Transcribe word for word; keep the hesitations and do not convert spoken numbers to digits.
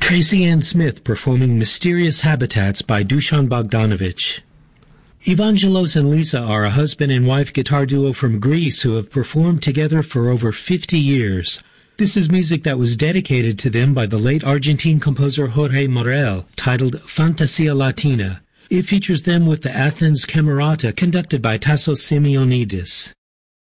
Tracy Ann Smith performing Mysterious Habitats by Dusan Bogdanovich. Evangelos and Lisa are a husband and wife guitar duo from Greece who have performed together for over fifty years. This is music that was dedicated to them by the late Argentine composer Jorge Morel, titled Fantasia Latina. It features them with the Athens Camerata conducted by Tassos Simeonidis.